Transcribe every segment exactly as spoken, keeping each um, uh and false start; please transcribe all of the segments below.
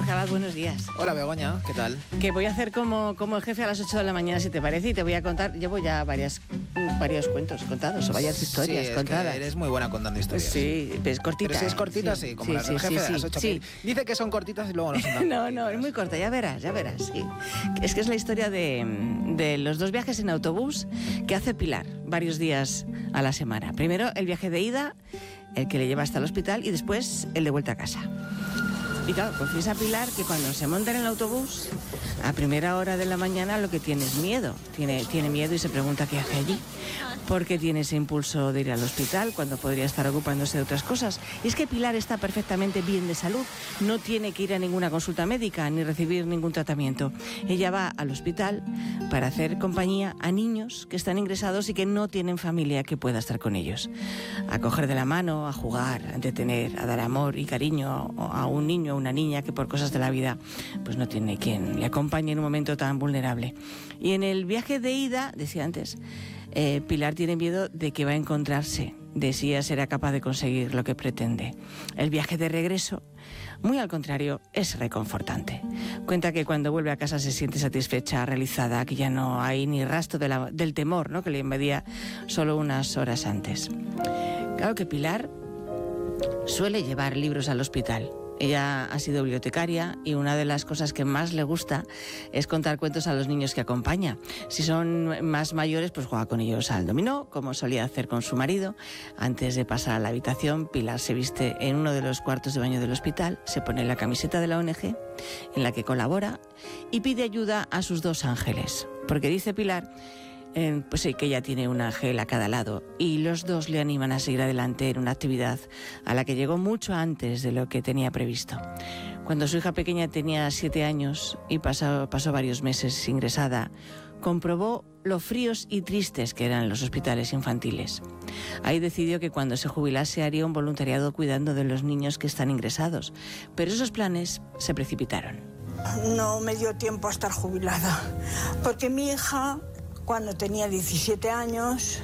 Abad, buenos días. Hola Begoña, ¿qué tal? Que voy a hacer como, como el jefe a las ocho de la mañana, si te parece, y te voy a contar, llevo ya varias, varios cuentos contados, o varias historias sí, es contadas. Que eres muy buena contando historias. Sí, es cortita. Pero si es cortita, sí, sí, como sí, la del sí, jefe sí, de las sí, ocho. sí. Dice que son cortitas y luego no son tan No, cortitas. no, es muy corta, ya verás, ya verás, sí. Es que es la historia de, de los dos viajes en autobús que hace Pilar varios días a la semana. Primero el viaje de ida, el que le lleva hasta el hospital, y después el de vuelta a casa. Y claro, confiesa Pilar que cuando se monta en el autobús, a primera hora de la mañana lo que tiene es miedo. Tiene, tiene miedo y se pregunta qué hace allí. ¿Por qué tiene ese impulso de ir al hospital cuando podría estar ocupándose de otras cosas? Y es que Pilar está perfectamente bien de salud. No tiene que ir a ninguna consulta médica ni recibir ningún tratamiento. Ella va al hospital para hacer compañía a niños que están ingresados y que no tienen familia que pueda estar con ellos. A coger de la mano, a jugar, a entretener, a dar amor y cariño a un niño o una niña que por cosas de la vida pues no tiene quien le acompañe en un momento tan vulnerable. Y en el viaje de ida, decía antes, eh, Pilar tiene miedo de que va a encontrarse, de si ella será capaz de conseguir lo que pretende. El viaje de regreso, muy al contrario, es reconfortante. Cuenta que cuando vuelve a casa se siente satisfecha, realizada, que ya no hay ni rastro de la, del temor, ¿no?, que le invadía solo unas horas antes. Claro que Pilar suele llevar libros al hospital. Ella ha sido bibliotecaria y una de las cosas que más le gusta es contar cuentos a los niños que acompaña. Si son más mayores, pues juega con ellos al dominó, como solía hacer con su marido. Antes de pasar a la habitación, Pilar se viste en uno de los cuartos de baño del hospital, se pone la camiseta de la O N G, en la que colabora, y pide ayuda a sus dos ángeles. Porque dice Pilar, Eh, pues sí, que ella tiene un ángel a cada lado y los dos le animan a seguir adelante en una actividad a la que llegó mucho antes de lo que tenía previsto. Cuando su hija pequeña tenía siete años y pasó, pasó varios meses ingresada, comprobó lo fríos y tristes que eran los hospitales infantiles. Ahí decidió que cuando se jubilase haría un voluntariado cuidando de los niños que están ingresados, pero esos planes se precipitaron. No me dio tiempo a estar jubilada, porque mi hija, cuando tenía diecisiete años,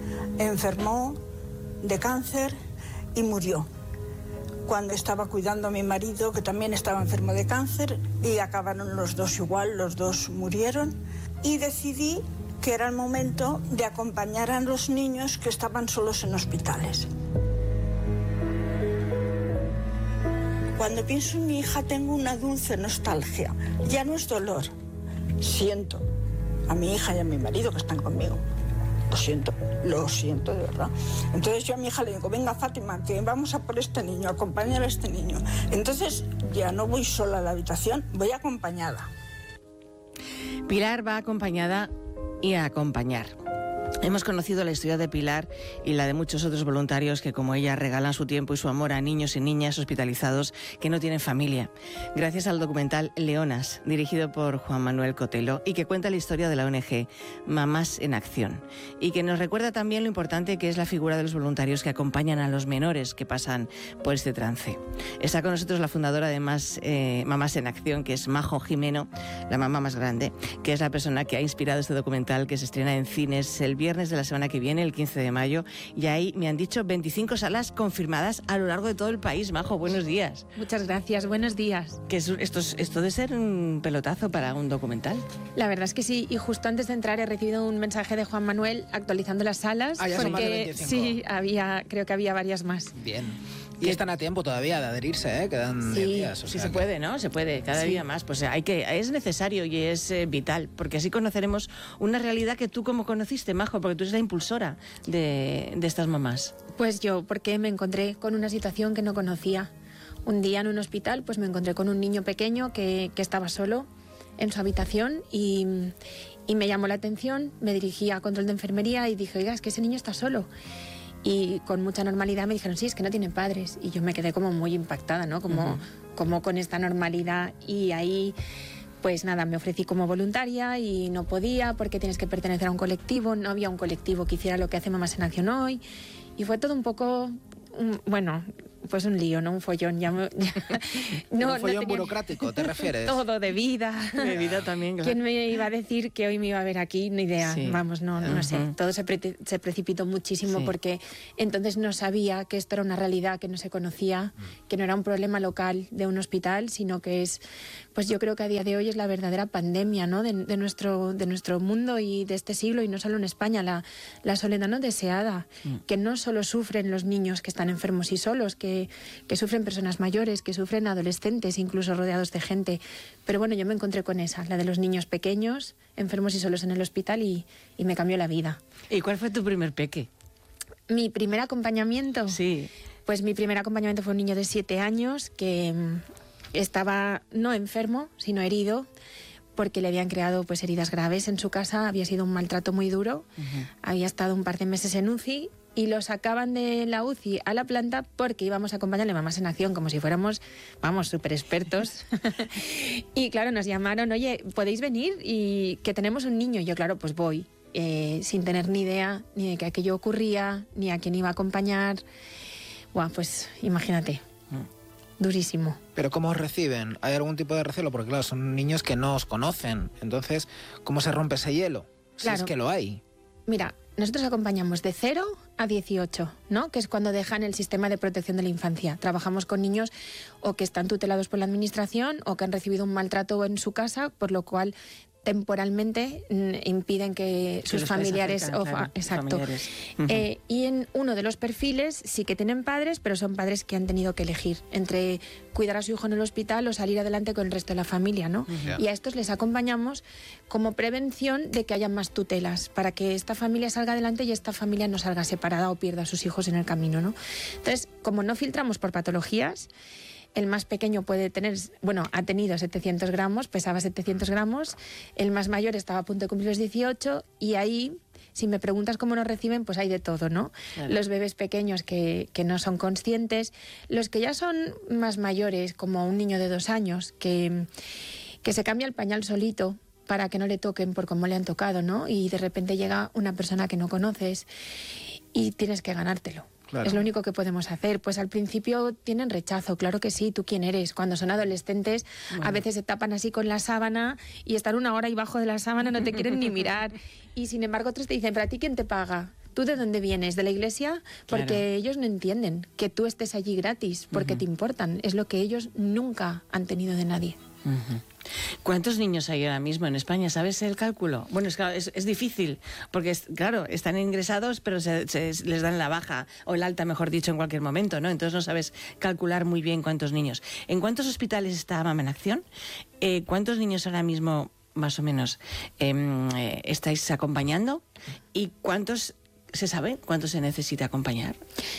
enfermó de cáncer y murió. Cuando estaba cuidando a mi marido, que también estaba enfermo de cáncer, y acabaron los dos igual, los dos murieron, y decidí que era el momento de acompañar a los niños que estaban solos en hospitales. Cuando pienso en mi hija tengo una dulce nostalgia. Ya no es dolor, siento a mi hija y a mi marido que están conmigo. Lo siento, lo siento de verdad. Entonces yo a mi hija le digo, venga Fátima, que vamos a por este niño, acompañar a este niño. Entonces ya no voy sola a la habitación, voy acompañada. Pilar va acompañada y a acompañar. Hemos conocido la historia de Pilar y la de muchos otros voluntarios que, como ella, regalan su tiempo y su amor a niños y niñas hospitalizados que no tienen familia, gracias al documental Leonas, dirigido por Juan Manuel Cotelo, y que cuenta la historia de la O N G Mamás en Acción, y que nos recuerda también lo importante que es la figura de los voluntarios que acompañan a los menores que pasan por este trance. Está con nosotros la fundadora de Más, eh, Mamás en Acción, que es Majo Jimeno, la mamá más grande, que es la persona que ha inspirado este documental, que se estrena en cines el viernes de la semana que viene, el quince de mayo, y ahí me han dicho veinticinco salas confirmadas a lo largo de todo el país. Majo, buenos días. Muchas gracias, buenos días. Que es, esto, esto de ser un pelotazo para un documental. La verdad es que sí, y justo antes de entrar he recibido un mensaje de Juan Manuel actualizando las salas, ah, ya son porque más de veinticinco. Sí, había, creo que había varias más. Bien. Y están a tiempo todavía de adherirse, ¿eh? Quedan sí, días. O sí sea se que... puede, ¿no? Se puede, cada sí. día más. Pues hay que, es necesario y es eh, vital, porque así conoceremos una realidad que tú como conociste, Majo, porque tú eres la impulsora de, de estas mamás. Pues yo, porque me encontré con una situación que no conocía. Un día en un hospital, pues me encontré con un niño pequeño que, que estaba solo en su habitación y, y me llamó la atención, me dirigí a control de enfermería y dije, oiga, es que ese niño está solo. Y con mucha normalidad me dijeron, sí, es que no tienen padres. Y yo me quedé como muy impactada, ¿no? Como, uh-huh. como con esta normalidad. Y ahí, pues nada, me ofrecí como voluntaria y no podía porque tienes que pertenecer a un colectivo. No había un colectivo que hiciera lo que hace Mamás en Acción hoy. Y fue todo un poco, un, bueno, pues un lío, ¿no? Un follón. Ya me- ya- no, ¿Un follón no tenía- burocrático, te refieres? Todo de vida. De vida también, claro. ¿Quién me iba a decir que hoy me iba a ver aquí? Ni idea. Sí. Vamos, no, no sé. Ujú. Todo se, pre- se precipitó muchísimo Sí. porque entonces no sabía que esto era una realidad que no se conocía, que no era un problema local de un hospital, sino que es, pues yo creo que a día de hoy es la verdadera pandemia, ¿no? de, de nuestro, de nuestro mundo y de este siglo, y no solo en España, la, la soledad no deseada, que no solo sufren los niños que están enfermos y solos, que, que sufren personas mayores, que sufren adolescentes, incluso rodeados de gente. Pero bueno, yo me encontré con esa, la de los niños pequeños, enfermos y solos en el hospital, y, y me cambió la vida. ¿Y cuál fue tu primer peque? Mi primer acompañamiento, Sí. pues mi primer acompañamiento fue un niño de siete años que mm, estaba no enfermo, sino herido, porque le habían creado pues heridas graves en su casa, había sido un maltrato muy duro, había estado un par de meses en U C I y lo sacaban de la U C I a la planta porque íbamos a acompañarle Mamás en Acción como si fuéramos, vamos, súper expertos. Y claro, nos llamaron, oye, ¿podéis venir? Y que tenemos un niño. Y yo, claro, pues voy, eh, sin tener ni idea ni de que aquello ocurría, ni a quién iba a acompañar. Buah, pues imagínate, durísimo. Pero ¿cómo os reciben? ¿Hay algún tipo de recelo? Porque claro, son niños que no os conocen. Entonces, ¿cómo se rompe ese hielo? Si Claro. es que lo hay. Mira, nosotros acompañamos de cero a dieciocho, ¿no? Que es cuando dejan el sistema de protección de la infancia. Trabajamos con niños o que están tutelados por la administración o que han recibido un maltrato en su casa, por lo cual temporalmente mm, impiden que, Que sus los familiares... acercan, o claro, fa- exacto. familiares. Ujú. Eh, y en uno de los perfiles sí que tienen padres, pero son padres que han tenido que elegir entre cuidar a su hijo en el hospital o salir adelante con el resto de la familia, ¿no? Ya. Y a estos les acompañamos como prevención de que haya más tutelas, para que esta familia salga adelante y esta familia no salga separada o pierda a sus hijos en el camino, ¿no? Entonces, como no filtramos por patologías, el más pequeño puede tener, bueno, ha tenido setecientos gramos, pesaba setecientos gramos, el más mayor estaba a punto de cumplir los dieciocho, y ahí, si me preguntas cómo nos reciben, pues hay de todo, ¿no? Claro. Los bebés pequeños que, que no son conscientes, los que ya son más mayores, como un niño de dos años, que, que se cambia el pañal solito para que no le toquen por cómo le han tocado, ¿no? Y de repente llega una persona que no conoces y tienes que ganártelo. Claro. Es lo único que podemos hacer. Pues al principio tienen rechazo, claro que sí, tú quién eres. Cuando son adolescentes, a veces se tapan así con la sábana y están una hora ahí bajo de la sábana, no te quieren ni mirar. Y sin embargo otros te dicen, ¿pero a ti quién te paga? ¿Tú de dónde vienes? ¿De la iglesia? Porque Claro. ellos no entienden que tú estés allí gratis, porque te importan. Es lo que ellos nunca han tenido de nadie. Ujú. ¿Cuántos niños hay ahora mismo en España? ¿Sabes el cálculo? Bueno, es, claro, es, es difícil, porque, es, claro, están ingresados, pero se, se- les dan la baja, o el alta, mejor dicho, en cualquier momento, ¿no? Entonces no sabes calcular muy bien cuántos niños. ¿En cuántos hospitales está Mama en Acción? Eh, ¿Cuántos niños ahora mismo, más o menos, em, eh, estáis acompañando? ¿Y cuántos, se sabe, cuántos se necesita acompañar?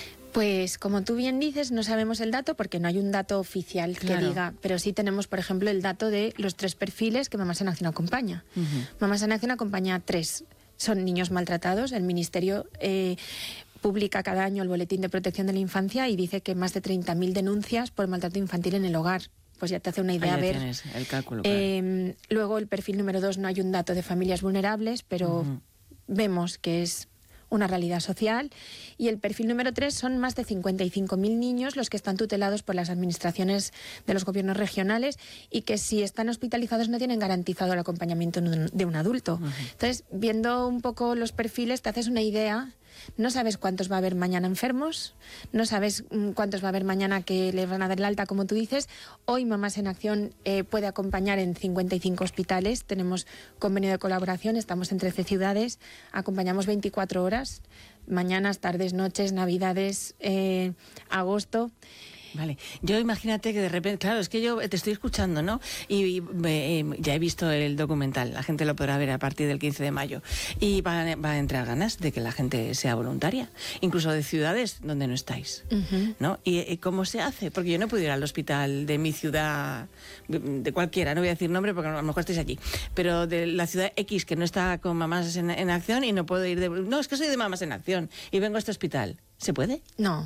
Pues como tú bien dices, no sabemos el dato porque no hay un dato oficial que Claro. diga, pero sí tenemos, por ejemplo, el dato de los tres perfiles que Mamás en Acción acompaña. Mamás en Acción acompaña a tres. Son niños maltratados. El Ministerio eh, publica cada año el Boletín de Protección de la Infancia y dice que más de treinta mil denuncias por maltrato infantil en el hogar. Pues ya te hace una Ahí idea ya ver. tienes el cálculo, claro. Eh, luego el perfil número dos, no hay un dato de familias vulnerables, pero Ujú. vemos que es una realidad social. Y el perfil número tres son más de cincuenta y cinco mil niños los que están tutelados por las administraciones de los gobiernos regionales y que si están hospitalizados no tienen garantizado el acompañamiento de un- de un adulto. Entonces, viendo un poco los perfiles, te haces una idea. No sabes cuántos va a haber mañana enfermos, no sabes mm, cuántos va a haber mañana que le van a dar el alta, como tú dices. Hoy Mamás en Acción eh, puede acompañar en cincuenta y cinco hospitales, tenemos convenio de colaboración, estamos en trece ciudades, acompañamos veinticuatro horas, mañanas, tardes, noches, navidades, eh, agosto. Vale, yo imagínate que de repente, claro, es que yo te estoy escuchando, ¿no? Y, y, eh, ya he visto el documental, la gente lo podrá ver a partir del quince de mayo. Y va, a- va a entrar ganas de que la gente sea voluntaria, incluso de ciudades donde no estáis, ¿no? ¿Y eh, cómo se hace? Porque yo no puedo ir al hospital de mi ciudad, de, de cualquiera, no voy a decir nombre porque a lo mejor estáis allí, pero de la ciudad X que no está con Mamás en, en Acción y no puedo ir de... No, es que soy de Mamás en Acción y vengo a este hospital. ¿Se puede? No,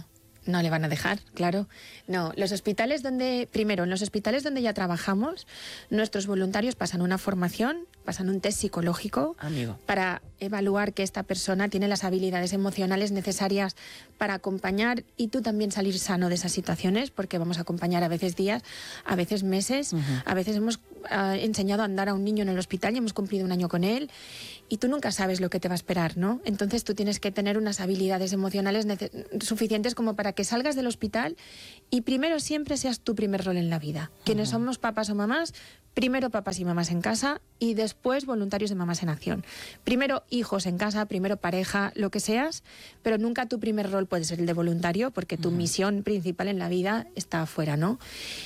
No le van a dejar, claro. No, los hospitales donde, primero, en los hospitales donde ya trabajamos, nuestros voluntarios pasan una formación, pasan un test psicológico Amigo. para evaluar que esta persona tiene las habilidades emocionales necesarias para acompañar y tú también salir sano de esas situaciones, porque vamos a acompañar a veces días, a veces meses, uh-huh. a veces hemos uh, enseñado a andar a un niño en el hospital y hemos cumplido un año con él y tú nunca sabes lo que te va a esperar, ¿no? Entonces tú tienes que tener unas habilidades emocionales nece- suficientes como para que salgas del hospital y primero siempre seas tu primer rol en la vida. Uh-huh. Quienes somos papás o mamás, primero papás y mamás en casa y después voluntarios de Mamás en Acción. Primero hijos en casa, primero pareja, lo que seas, pero nunca tu primer rol puede ser el de voluntario porque tu uh-huh. misión principal en la vida está afuera, ¿no?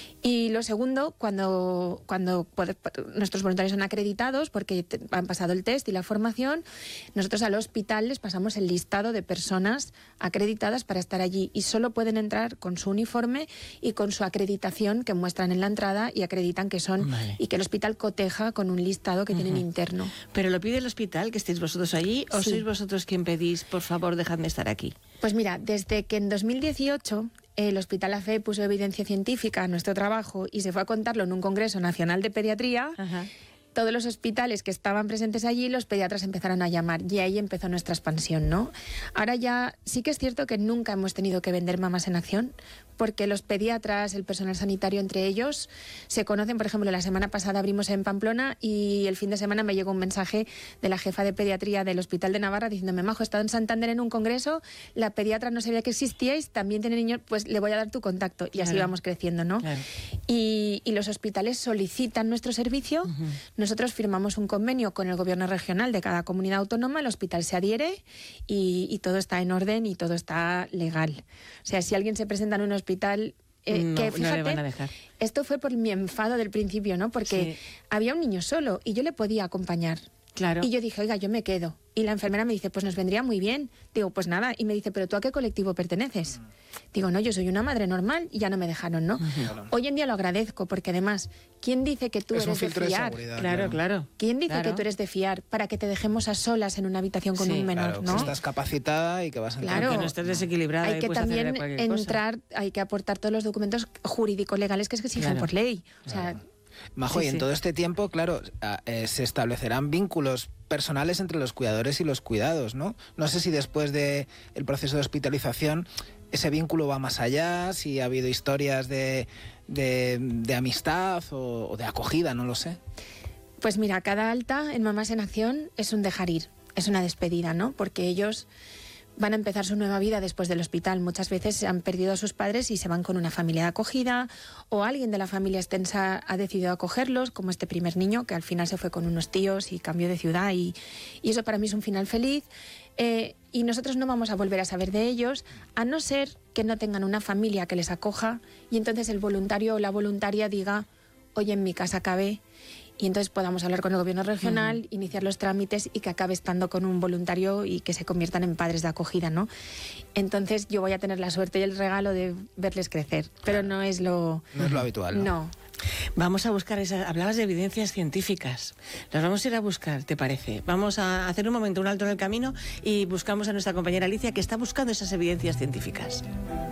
Y lo segundo, cuando, cuando nuestros voluntarios son acreditados porque han pasado el test y la formación, nosotros al hospital les pasamos el listado de personas acreditadas para estar allí y solo pueden entrar con su uniforme y con su acreditación que muestran en la entrada y acreditan que son vale. y que el hospital coteja con un listado que uh-huh. tienen interno. ¿Pero lo pide el hospital, que estéis vosotros allí, o sí. sois vosotros quien pedís, por favor, dejadme estar aquí? Pues mira, desde que en dos mil dieciocho... el Hospital A C E puso evidencia científica a nuestro trabajo y se fue a contarlo en un Congreso Nacional de Pediatría, Ajá. todos los hospitales que estaban presentes allí, los pediatras empezaron a llamar y ahí empezó nuestra expansión, ¿no? Ahora ya sí que es cierto que nunca hemos tenido que vender Mamás en Acción, porque los pediatras, el personal sanitario entre ellos, se conocen. Por ejemplo, la semana pasada abrimos en Pamplona y el fin de semana me llegó un mensaje de la jefa de pediatría del Hospital de Navarra diciéndome: Majo, he estado en Santander en un congreso, la pediatra no sabía que existíais, también tiene niños, pues le voy a dar tu contacto. Y así claro. vamos creciendo, ¿no? Claro. Y, y los hospitales solicitan nuestro servicio, uh-huh. nosotros firmamos un convenio con el gobierno regional de cada comunidad autónoma, el hospital se adhiere y, y todo está en orden y todo está legal. O sea, si alguien se presenta en un hospital hospital eh, no, que fíjate, no le van a dejar. Esto fue por mi enfado del principio, ¿no? Porque sí. había un niño solo y yo le podía acompañar. Claro. Y yo dije, oiga, yo me quedo. Y la enfermera me dice, pues nos vendría muy bien. Digo, pues nada. Y me dice, ¿pero tú a qué colectivo perteneces? Digo, no, yo soy una madre normal y ya no me dejaron, ¿no? Uh-huh. Hoy en día lo agradezco porque además, ¿quién dice que tú es eres un filtro de fiar? De seguridad, claro, claro. ¿Quién dice claro. que tú eres de fiar para que te dejemos a solas en una habitación con sí, un menor, claro, ¿no? Que estás capacitada y que vas a entrar. Claro. Que no estés desequilibrada. Hay y que también entrar, cosa. hay que aportar todos los documentos jurídicos legales que es que se exigen claro. por ley. O sea, claro. Majo, sí, y en sí. todo este tiempo, claro, eh, se establecerán vínculos personales entre los cuidadores y los cuidados, ¿no? No sé si después del proceso de hospitalización ese vínculo va más allá, si ha habido historias de, de, de amistad o, o de acogida, no lo sé. Pues mira, cada alta en Mamás en Acción es un dejar ir, es una despedida, ¿no? Porque ellos van a empezar su nueva vida después del hospital. Muchas veces han perdido a sus padres y se van con una familia de acogida o alguien de la familia extensa ha decidido acogerlos, como este primer niño que al final se fue con unos tíos y cambió de ciudad y, y eso para mí es un final feliz. Eh, y nosotros no vamos a volver a saber de ellos a no ser que no tengan una familia que les acoja y entonces el voluntario o la voluntaria diga, oye, en mi casa cabe. Y entonces podamos hablar con el gobierno regional, uh-huh. iniciar los trámites y que acabe estando con un voluntario y que se conviertan en padres de acogida, ¿no? Entonces yo voy a tener la suerte y el regalo de verles crecer, pero claro. no es lo... No es lo habitual, ¿no? No. Vamos a buscar esas... Hablabas de evidencias científicas. Las vamos a ir a buscar, ¿te parece? Vamos a hacer un momento, un alto en el camino y buscamos a nuestra compañera Alicia que está buscando esas evidencias científicas.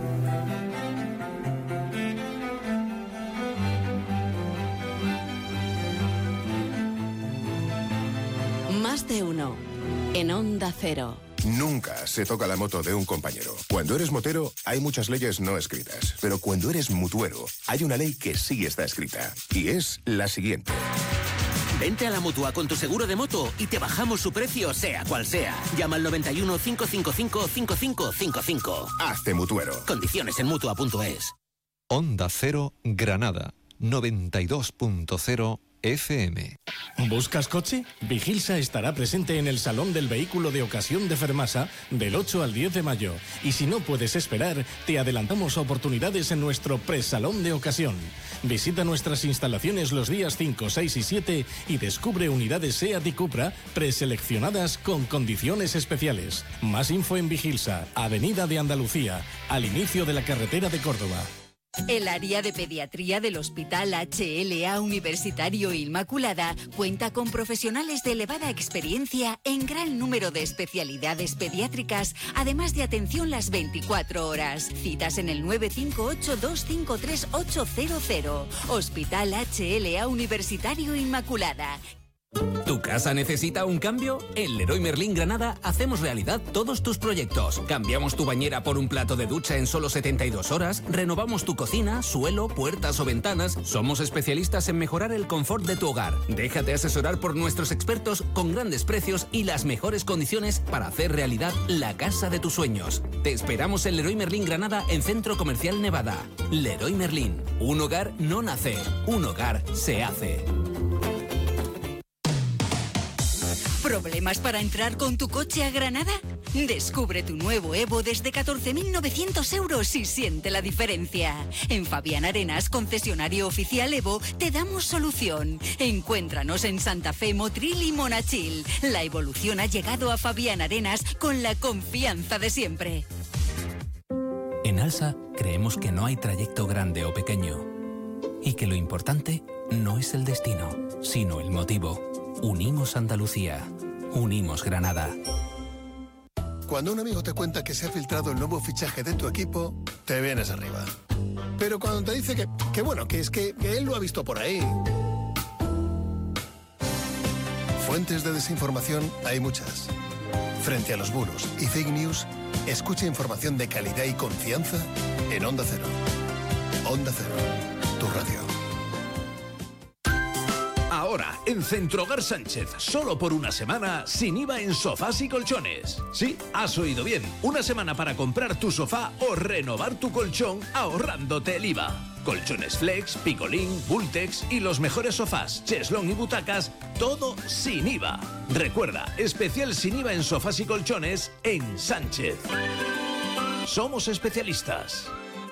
Más de uno en Onda Cero. Nunca se toca la moto de un compañero. Cuando eres motero, hay muchas leyes no escritas. Pero cuando eres mutuero, hay una ley que sí está escrita. Y es la siguiente. Vente a la Mutua con tu seguro de moto y te bajamos su precio, sea cual sea. Llama al noventa y uno, cinco cinco cinco, cinco cinco cinco cinco. Hazte mutuero. Condiciones en mutua punto es. Onda Cero, Granada. noventa y dos punto cero F M. ¿Buscas coche? Vigilsa estará presente en el Salón del Vehículo de Ocasión de Fermasa del ocho al diez de mayo. Y si no puedes esperar, te adelantamos oportunidades en nuestro Presalón de Ocasión. Visita nuestras instalaciones los días cinco, seis y siete y descubre unidades SEAT y Cupra preseleccionadas con condiciones especiales. Más info en Vigilsa, Avenida de Andalucía, al inicio de la carretera de Córdoba. El área de pediatría del Hospital H L A Universitario Inmaculada cuenta con profesionales de elevada experiencia en gran número de especialidades pediátricas, además de atención las veinticuatro horas. Citas en el nueve cinco ocho, dos cinco tres, ocho cero cero. Hospital H L A Universitario Inmaculada. ¿Tu casa necesita un cambio? En Leroy Merlin Granada hacemos realidad todos tus proyectos. Cambiamos tu bañera por un plato de ducha en solo setenta y dos horas, renovamos tu cocina, suelo, puertas o ventanas. Somos especialistas en mejorar el confort de tu hogar. Déjate asesorar por nuestros expertos con grandes precios y las mejores condiciones para hacer realidad la casa de tus sueños. Te esperamos en Leroy Merlin Granada en Centro Comercial Nevada. Leroy Merlin. Un hogar no nace, un hogar se hace. ¿Problemas para entrar con tu coche a Granada? Descubre tu nuevo Evo desde catorce mil novecientos euros y siente la diferencia. En Fabián Arenas, concesionario oficial Evo, te damos solución. Encuéntranos en Santa Fe, Motril y Monachil. La evolución ha llegado a Fabián Arenas con la confianza de siempre. En Alsa creemos que no hay trayecto grande o pequeño y que lo importante no es el destino, sino el motivo. Unimos Andalucía. Unimos Granada. Cuando un amigo te cuenta que se ha filtrado el nuevo fichaje de tu equipo, te vienes arriba. Pero cuando te dice que, que bueno, que es que, que él lo ha visto por ahí. Fuentes de desinformación hay muchas. Frente a los bulos y fake news, escucha información de calidad y confianza en Onda Cero. Onda Cero, tu radio. Ahora, en Centrohogar Sánchez, solo por una semana, sin I V A en sofás y colchones. Sí, has oído bien. Una semana para comprar tu sofá o renovar tu colchón ahorrándote el I V A. Colchones Flex, Picolín, Bultex y los mejores sofás, cheslón y butacas, todo sin I V A. Recuerda, especial sin I V A en sofás y colchones en Sánchez. Somos especialistas.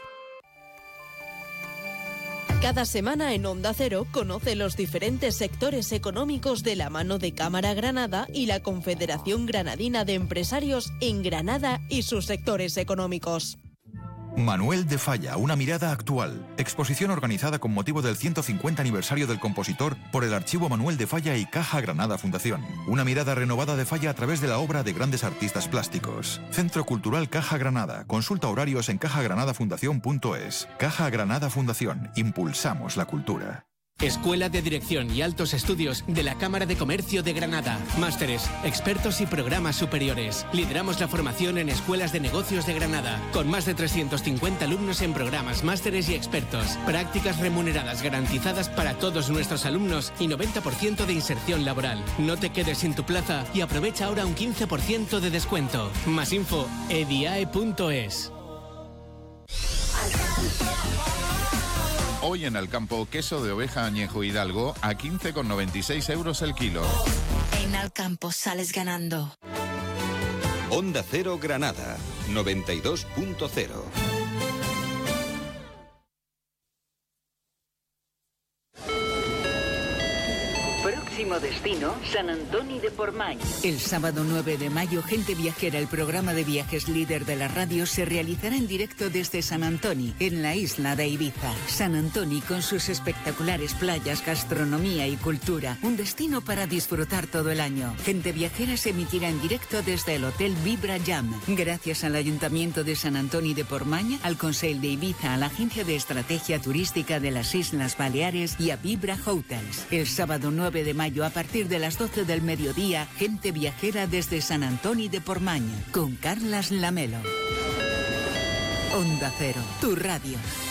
Cada semana en Onda Cero conoce los diferentes sectores económicos de la mano de Cámara Granada y la Confederación Granadina de Empresarios en Granada y sus sectores económicos. Manuel de Falla, una mirada actual. Exposición organizada con motivo del ciento cincuenta aniversario del compositor por el Archivo Manuel de Falla y Caja Granada Fundación. Una mirada renovada de Falla a través de la obra de grandes artistas plásticos. Centro Cultural Caja Granada. Consulta horarios en caja granada fundación punto es. Caja Granada Fundación. Impulsamos la cultura. Escuela de Dirección y Altos Estudios de la Cámara de Comercio de Granada. Másteres, expertos y programas superiores. Lideramos la formación en escuelas de negocios de Granada, con más de trescientos cincuenta alumnos en programas, másteres y expertos. Prácticas remuneradas garantizadas para todos nuestros alumnos y noventa por ciento de inserción laboral. No te quedes sin tu plaza y aprovecha ahora un quince por ciento de descuento. Más info, ediae punto es. Hoy en el campo, queso de oveja añejo Hidalgo a quince con noventa y seis euros el kilo. En Alcampo sales ganando. Onda Cero Granada, noventa y dos punto cero. Próximo destino, San Antoni de Portmany. El sábado nueve de mayo, Gente Viajera, el programa de viajes líder de la radio, se realizará en directo desde San Antoni, en la isla de Ibiza. San Antoni, con sus espectaculares playas, gastronomía y cultura, un destino para disfrutar todo el año. Gente Viajera se emitirá en directo desde el Hotel Vibra Jam. Gracias al Ayuntamiento de San Antoni de Portmany, al Consell de Ibiza, a la Agencia de Estrategia Turística de las Islas Baleares y a Vibra Hotels. El sábado nueve de mayo, a partir de las doce del mediodía, Gente Viajera desde San Antoni de Portmany, con Carlas Lamelo. Onda Cero, tu radio.